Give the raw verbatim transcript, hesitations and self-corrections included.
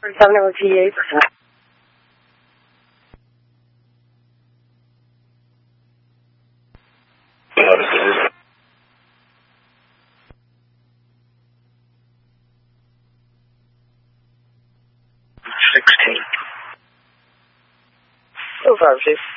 seven over P eight. Sixteen. Oh, five, six.